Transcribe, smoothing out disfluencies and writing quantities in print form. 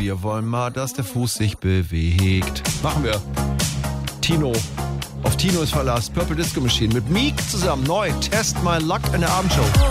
wir wollen mal, dass der Fuß sich bewegt. Machen wir. Tino. Auf Tino ist Verlass. Purple Disco Machine mit Meek zusammen. Neu. Test My Luck in der Abendshow.